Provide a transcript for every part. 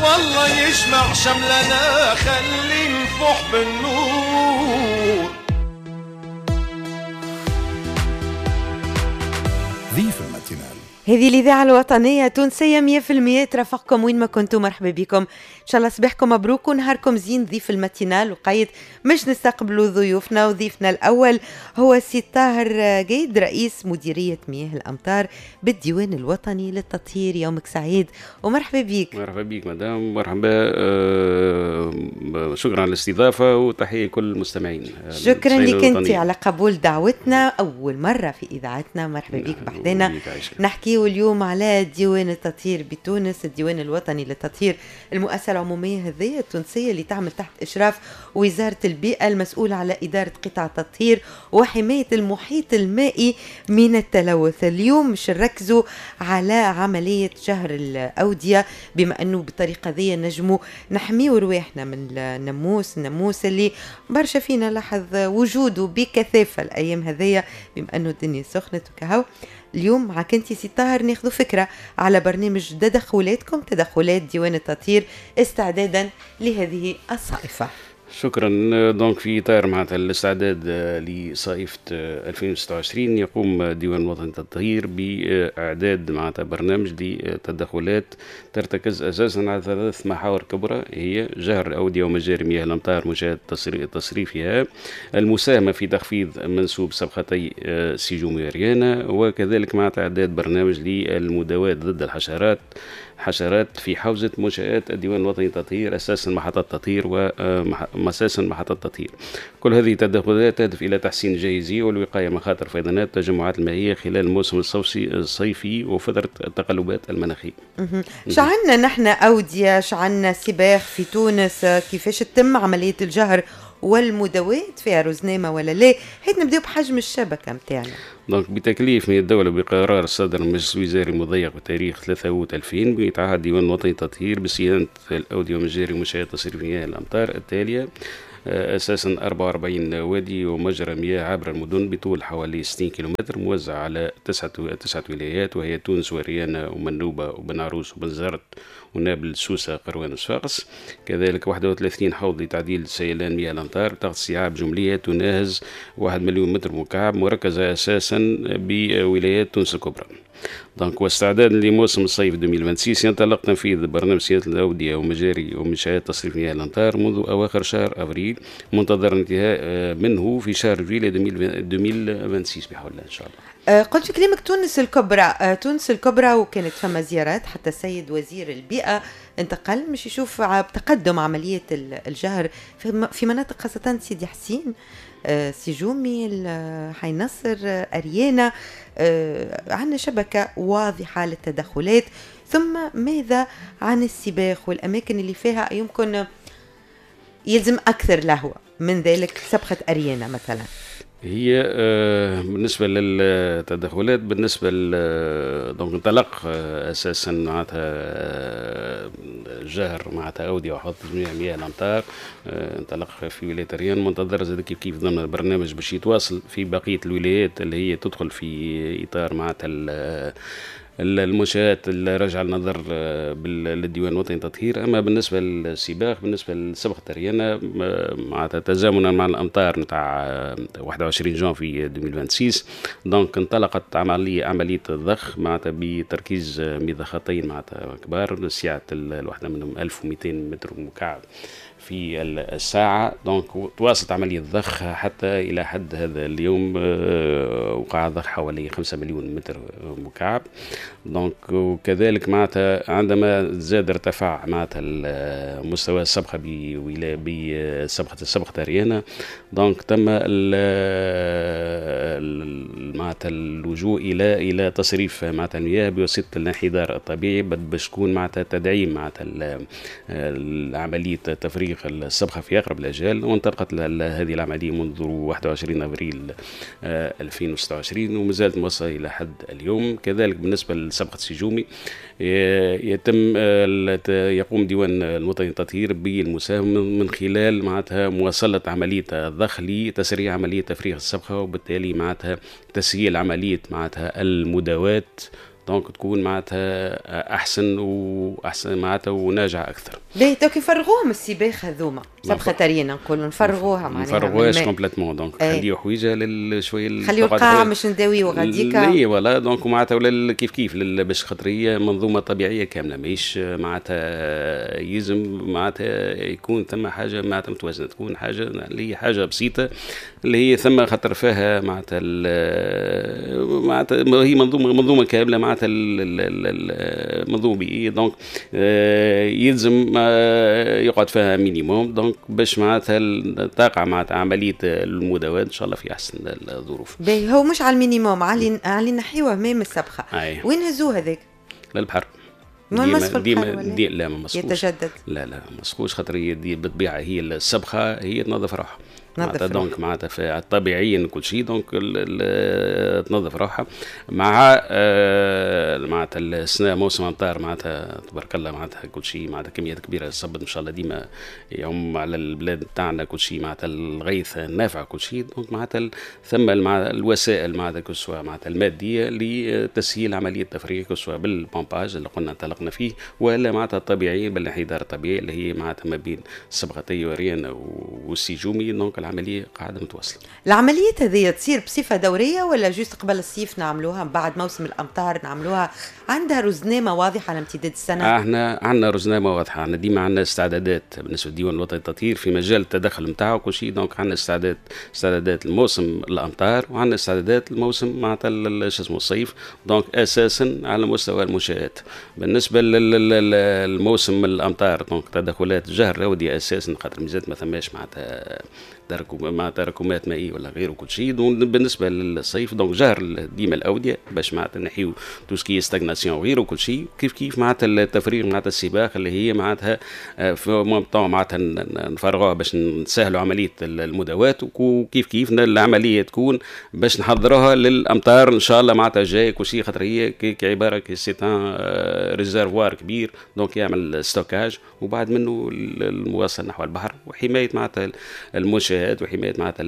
والله يجمع شملنا، خلي نفح بالنور. ضيف الماتينال. هذه الإذاعة الوطنية التونسية 100% ترافقكم وين ما كنتم. مرحبا بكم، إن شاء الله صباحكم مبروك ونهاركم زين. ضيف الماتينال وقيد مش نستقبلوا ضيوفنا، وضيفنا الأول هو سي طاهر قيد، رئيس مديرية مياه الأمطار بالديوان الوطني للتطهير. يومك سعيد ومرحبا بك. مرحبا بك مدام، مرحبا. شكرا على الاستضافة وتحية كل المستمعين. شكرا لك انت على قبول دعوتنا أول مرة في إذاعتنا. مرحبا بك بحدنا. نحكي اليوم على ديوان التطهير بتونس، الديوان الوطني للتطهير، المؤسسة العمومية هذه التونسية اللي تعمل تحت إشراف وزارة البيئة المسؤولة على إدارة قطاع التطهير وحماية المحيط المائي من التلوث. اليوم مش نركزوا على عملية شهر الأودية، بما أنه بالطريقة ذي نجموا نحميوا رواحنا من الناموس اللي برشا فينا لاحظ وجوده بكثافة الأيام هذية بما أنه الدنيا سخنت وكهو. اليوم معك انتي سي طاهر ناخذ فكرة على برنامج تدخلات ديوان التطهير استعدادا لهذه الصيفة. شكرا. دونك في اطار معناتها الاستعداد لصيفة 2026 يقوم ديوان الوطني للتطهير باعداد معناتها برنامج لتدخلات ترتكز اساسا على 3 محاور كبرى، هي جهر الاودية ومجاري مياه الامطار، مشاهدة تصريفها، المساهمة في تخفيض منسوب صبختي سيجوم وريانا، وكذلك معناتها اعداد برنامج للمداواة ضد الحشرات في حوزة منشآت الديوان الوطني للتطهير، أساسا محطات تطهير ومساسا محطات تطهير. كل هذه التدخلات تهدف إلى تحسين الجاهزية والوقاية من خطر فيضانات التجمعات المائية خلال الموسم الصيفي وفترة التقلبات المناخية. شعلنا نحن أودية، شعلنا سباخ في تونس، كيفاش تتم عملية الجهر والمداوات فيها رزنامة ولا لا؟ حيث نبدأ بحجم الشبكة متاعنا. دونك بتكليف من الدولة بقرار صدر المجلس الوزاري المضيق بتاريخ 3 أوت 2000 بيتعهد ديوان الوطني للتطهير بصيانة الأودية ومجاري ومشاهد تصريف مياه الأمطار التالية، أساسا 44 وادي ومجرى مياه عبر المدن بطول حوالي 60 كيلومتر، موزع على 9 ولايات، وهي تونس وريانا ومنوبة وبن عروس وبن زرت ونابل سوسة قروان وصفاقس. كذلك 31 حوض لتعديل سيلان مياه الأمطار بطاقة استيعاب جملية تناهز 1 مليون متر مكعب، مركزة أساسا بولايات تونس الكبرى. دونك واستعدادا لموسم الصيف 2026 ينطلق تنفيذ برنامج صيانة الأودية ومجاري ومنشآت تصريف مياه الأمطار منذ أواخر شهر أبريل، منتظر الانتهاء منه في شهر جويلية 2026 بحول الله إن شاء الله. قلت في كلامك تونس الكبرى وكانت فما زيارات، حتى السيد وزير البيئة انتقل مش يشوف بتقدم عملية الجهر في مناطق خاصة سيدي حسين، سجومي، حي نصر، أريانا. عندنا شبكة واضحة للتدخلات. ثم ماذا عن السباخ والأماكن اللي فيها يمكن يلزم أكثر لهوة من ذلك؟ سبخة أريانا مثلا هي بالنسبة للتدخلات، بالنسبة دونك انطلق أساسا معناتها جهر معناتها أودية وحوض تجميع مياه الأمطار، انطلق في ولاية ريان، منتظر زاد كيف ضمن البرنامج باش يتواصل في بقية الولايات اللي هي تدخل في إطار معناتها المنشآت اللي رجع النظر للديوان الوطني للتطهير. أما بالنسبة للسباخ، بالنسبة لسبخة ريانا معناتها تزامنا مع الأمطار نتاع 21 جانفي 2026 دونك انطلقت عملية الضخ معناتها بتركيز مضختين معناتها كبار، سعة الواحدة منهم 1200 متر مكعب في الساعة. دونك تواصلت عملية الضخ حتى إلى حد هذا اليوم وقع الضخ حوالي 5 مليون متر مكعب. دونك وكذلك معناتها عندما زاد ارتفع معناتها مستوى الصبغة بصبغة ريانا، دونك تم معناتها اللجوء إلى تصريف معناتها المياه بواسطة الانحدار الطبيعي باش تكون معناتها تدعيم معناتها عملية تفريغ الصبغة في أقرب الأجال. وانطلقت هذه العملية منذ 21 أبريل 2026 ومازالت موصلة إلى حد اليوم. كذلك بالنسبة لصبغة سجومي يقوم ديوان الوطني للتطهير بالمساهمة من خلال معناتها مواصلة عملية الضخ لتسريع عملية تفريغ الصبغة، وبالتالي معناتها تسهيل عملية معناتها المداواة دونك تكون معناتها احسن واحسن معناتها وناجعه اكثر. باهي دوك نفرغوهم السباخ هذوما سبخه ترينا نقولوا نفرغوها معناها نفرغوهاش كومبليتمون دونك خليو حويجه للشويه خليو القاع مش نداويو غاديكا اي ولا دونك معناتها ولا كيف باش خاطر هي منظومه طبيعيه كامله ماهيش معناتها يلزم معناتها يكون ثم حاجه معناتها متوازنه تكون حاجه اللي هي حاجه بسيطه اللي هي ثم خاطر فيها معناتها هي منظومه كامله معناتها المنظومه بيئيه دونك يلزم يقعد فيها مينيموم دونك باش معناتها تقع معناتها عمليه المداواه ان شاء الله في احسن الظروف. باهي هو مش على المينيموم على نحيوه امام السبخه. وين هزوه هذاك؟ للبحر. ما مسخ البحر ولا؟ لا ما مسخوش. يتجدد. لا ما مسخوش خاطر هي بالطبيعه هي السبخه هي تنظف روحها. دونك معناتها طبيعيا كل شيء دونك تنظف روحها مع معناتها السنه موسم امطار معناتها تبارك الله معناتها كل شيء معناتها كميات كبيره صبت ان شاء الله ديما يعم على البلاد تاعنا كل شيء معناتها الغيث نافع كل شيء دونك معناتها ثم الوسائل معناتها كل سواء معناتها الماديه لتسهيل عمليه التفريغ كل سواء بالبومباج اللي قلنا انطلقنا فيه ولا معناتها الطبيعي بالانحدار الطبيعي اللي هي معناتها ما بين الصبغه التيوريان والسيجومي دونك العمليه قاعده متواصله. العمليات هذه تصير بصفه دوريه ولا جوست قبل الصيف نعملوها بعد موسم الامطار نعملوها؟ عندها رزنامه واضحه على امتداد السنه؟ احنا عندنا رزنامه واضحه، عندنا ديما عندنا استعدادات بالنسبه للديوان الوطني للتطهير في مجال التدخل نتاعو كل شيء دونك عندنا استعدادات الموسم الامطار وعندنا استعدادات الموسم معناتها شو اسمه الصيف دونك اساسا على مستوى المنشآت. بالنسبه للموسم الامطار دونك تدخلات جهر الاوديه اساسا خاطر ميزات ما ثماش معناتها مع تراكمات مائيه ولا غيره كل شيء. بالنسبه للصيف دونك جهر ديما الاوديه باش معناتها نحيو توسكي ستاغناسيون وغيره كل شيء كيف معناتها التفريغ معناتها السباخ اللي هي معناتها في مام طون معناتها نفرغوها باش نسهلوا عمليه المداواه وكيف العمليه تكون باش نحضروها للامطار ان شاء الله معناتها جاي كل شيء خاطر هي كعباره سيتان ريزرفوار كبير دونك يعمل ستوكاج وبعد منه المواصل نحو البحر وحمايه معناتها المنشآت وحماية معناتها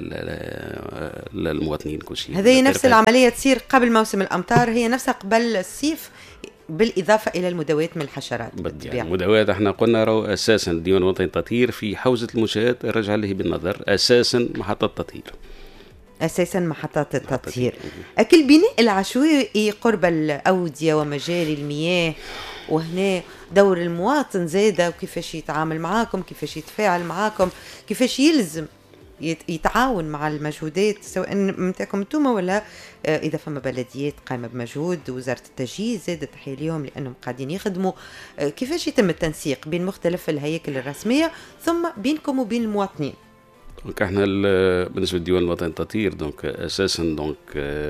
المواطنين كل شيء. هذه نفس العملية تصير قبل موسم الأمطار هي نفسها قبل الصيف بالإضافة إلى المداوات من الحشرات. يعني المداوات احنا قلنا راهو أساسا الديوان الوطني للتطهير في حوزة المنشآت الرجع له بالنظر أساسا محطة تطهير. أساسا محطات التطهير. أكل بناء العشوائي قرب الأودية ومجاري المياه وهنا دور المواطن زاده وكيفاش يتعامل معاكم كيفاش يتفاعل معاكم كيفاش يلزم يتعاون مع المجهودات سواء متاعكم انتم ولا اذا فما بلديات قائمه بمجهود وزاره التجهيز زادت تحيه ليهم لانهم قاعدين يخدموا كيفاش يتم التنسيق بين مختلف الهياكل الرسميه ثم بينكم وبين المواطنين. دونك احنا بالنسبه للديوان الوطني للتطهير دونك اساسا دونك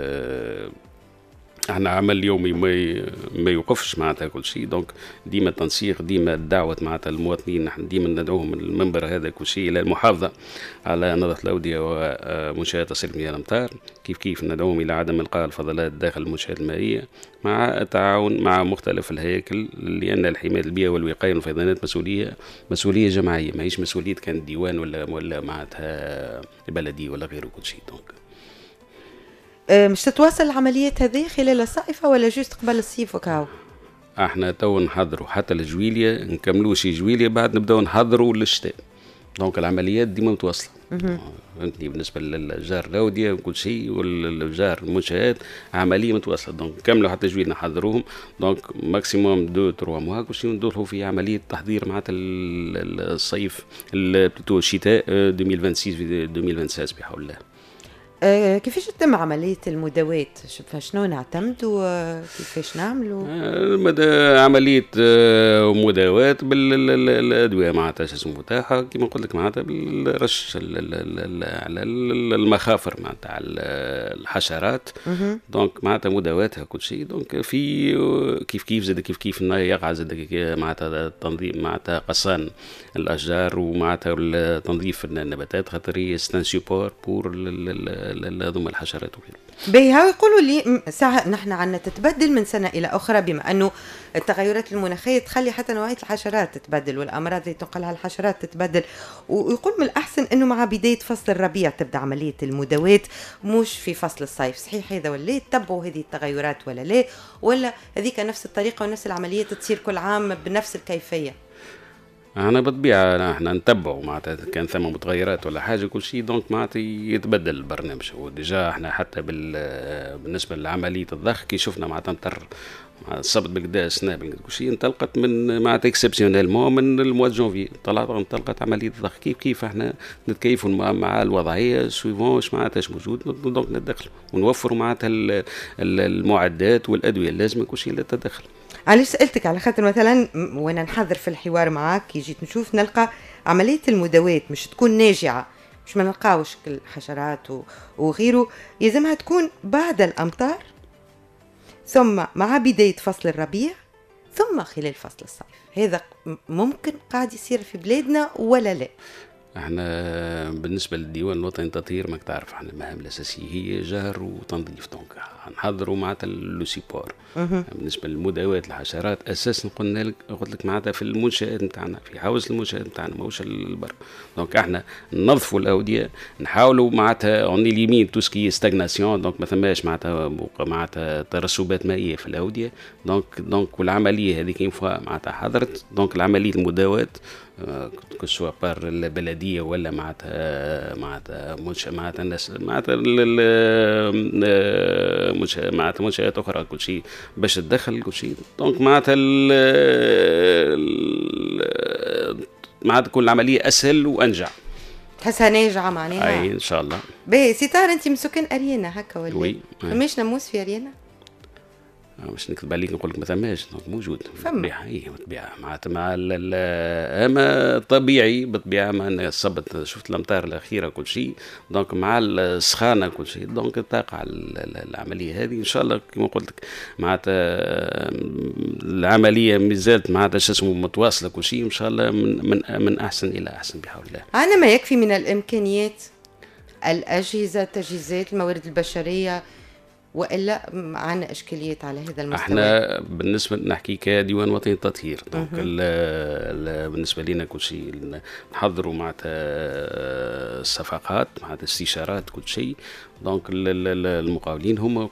احنا عمل يومي ما يوقفش معناتها كل شيء دونك ديما التنسيق ديما الدعوه معناتها المواطنين نحن ديما ندعوهم من المنبر هذا كل شيء الى المحافظه على نظافه الاوديه ومنشآت تصريف مياه الامطار كيف ندعوهم الى عدم القاء الفضلات داخل المنشآت المائيه مع التعاون مع مختلف الهياكل لان الحمايه البيئه والوقايه من الفيضانات مسؤوليه جماعيه ماهيش مسؤوليه كان ديوان ولا معناتها بلدي ولا غيره كل شيء دونك. مش تتواصل العمليات هذه خلال الصيفة ولا جوست قبل الصيف وكاو؟ احنا تو نحضروا حتى الجويلية نكملوا شي جويلية بعد نبداو نحضروا للشتاء دونك العمليات ديما متواصلة. فهمتني بالنسبة للجار الأودية وكل شيء والجار المنشآت عملية متواصلة دونك نكملوا حتى الجويلية نحضروهم دونك ماكسيموم 2-3 موا كل شيء ندخلوا في عملية تحضير معناتها الصيف بلوتو الشتاء 2026 بحول الله. كيفاش تتم عملية المداوات؟ شنو نعتمدوا كيفاش نعملوا؟ عملية مداوات بالأدوية معناتها اسمه متاحة كما قلت لك معناتها بالرش على المخافر معناتها على الحشرات دونك معناتها مداواتها كل شيء دونك في كيف زاد كيف يقع زاد معناتها التنظيم معناتها قصان الأشجار ومعناتها تنظيف النباتات خاطر هي ستان سيبور بور هذوما الحشرات وغيره. بيها يقولوا لي ساعة نحن عنا تتبدل من سنة إلى أخرى، بما أنه التغيرات المناخية تخلي حتى نوعية الحشرات تتبدل والأمراض اللي تنقلها الحشرات تتبدل، ويقول من الأحسن أنه مع بداية فصل الربيع تبدأ عملية المداوات مش في فصل الصيف. صحيح هذا ولا لا؟ تتبعوا هذه التغيرات ولا لا؟ ولا هذيك نفس الطريقة ونفس العملية تصير كل عام بنفس الكيفية؟ انا بالطبيعه احنا نتبعوا معناتها كان ثم متغيرات ولا حاجه كل شيء، دونك معناتها يتبدل البرنامج. وديجا احنا حتى بالنسبه لعمليه الضخ كي شفنا معناتها مطر الصبت بالكدا سنابل كل شيء انطلقت من معناتها اكسبسيونيلمون من الموا جونفي انطلقت عمليه الضخ. كيف احنا نتكيفوا مع الوضعيه سويفون واش معناتها اش موجود، دونك ندخلوا ونوفروا معناتها المعدات والادويه اللازمه كل شيء للتدخل. علاش سألتك؟ على خاطر مثلا وانا نحضر في الحوار معاك كي جيت نشوف نلقى عملية المداوات مش تكون ناجعة، مش ما نلقاوش الحشرات وغيره، يلزمها تكون بعد الأمطار ثم مع بداية فصل الربيع ثم خلال فصل الصيف. هذا ممكن قاعد يصير في بلادنا ولا لا؟ احنا بالنسبه للديوان الوطني للتطهير ماك تعرف احنا المهام الاساسيه هي جهر وتنظيف، دونك نحضروا معناتها لو سيبور. بالنسبه للمداوات الحشرات اساسا قلت لك معناتها في المنشات نتاعنا، في حوزه المنشات نتاعنا ماهوش البر. دونك احنا ننظفوا الاوديه، نحاولوا معناتها اون اليمين تو سكي ستاغناسيون، دونك ما ثماش معناتها ترسبات مائيه في الاوديه. دونك والعمليه هذيك كاين فوا معناتها حضرت، دونك العمليه المداوات كسوا بار البلديه ولا معناتها الناس معناتها منشآت اخرى كل شيء باش تدخل كل شيء. دونك معناتها كل عمليه اسهل وانجع. تحسها ناجعه معناها؟ اي ان شاء الله. باهي ستار انت من سكان اريانا هكا ولا؟ وي. فماش ناموس في اريانا؟ مش نكذب عليك نقول لك ما ثماش، موجود بالطبيعه. اي بالطبيعه معناتها مع اما طبيعي بالطبيعه ما الصبت شفت الامطار الاخيره كل شيء، دونك مع السخانه كل شيء دونك تقع العمليه هذه ان شاء الله كما قلت لك معناتها العمليه مازالت معناتها شو اسمه متواصله كل شيء ان شاء الله من احسن الى احسن بحول الله. عندنا ما يكفي من الامكانيات، الاجهزه، تجهيزات، الموارد البشريه، والا عندنا اشكاليات على هذا المستوى؟ احنا بالنسبه نحكي كديوان وطني للتطهير، دونك بالنسبه لنا كل شيء نحضروا معناتها الصفقات معناتها استشارات كل شيء. دونك المقاولين هم